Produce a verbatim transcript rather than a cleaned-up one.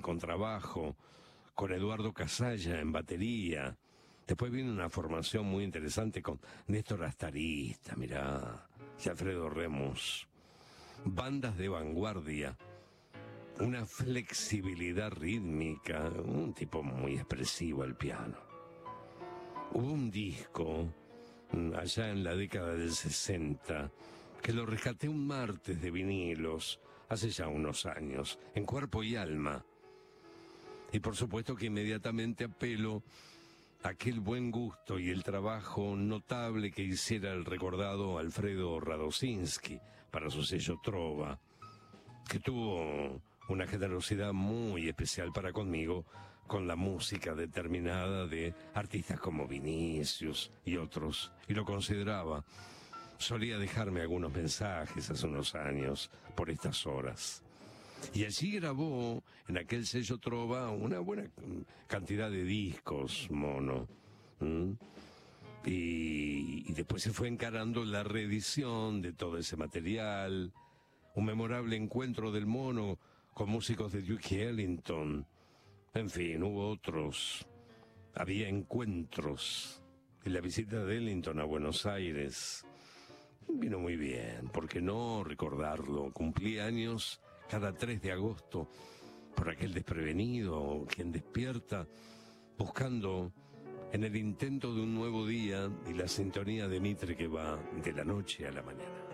contrabajo, con Eduardo Casalla en batería. Después vino una formación muy interesante con Néstor Astarista, mirá, y Alfredo Remus. Bandas de vanguardia, una flexibilidad rítmica, un tipo muy expresivo al piano. Hubo un disco allá en la década del sesenta que lo rescaté un martes de vinilos, hace ya unos años, en Cuerpo y Alma. Y por supuesto que inmediatamente apelo a aquel buen gusto y el trabajo notable que hiciera el recordado Alfredo Radosinski para su sello Trova, que tuvo una generosidad muy especial para conmigo con la música determinada de artistas como Vinicius y otros, y lo consideraba. Solía dejarme algunos mensajes hace unos años por estas horas. Y allí grabó, en aquel sello Trova, una buena cantidad de discos, Mono. ¿Mm? Y, y después se fue encarando la reedición de todo ese material, un memorable encuentro del Mono con músicos de Duke Ellington. En fin, hubo otros. Había encuentros. Y la visita de Ellington a Buenos Aires vino muy bien, ¿por qué no recordarlo? Cumplí años cada tres de agosto por aquel desprevenido, quien despierta buscando en el intento de un nuevo día y la sintonía de Mitre que va de la noche a la mañana.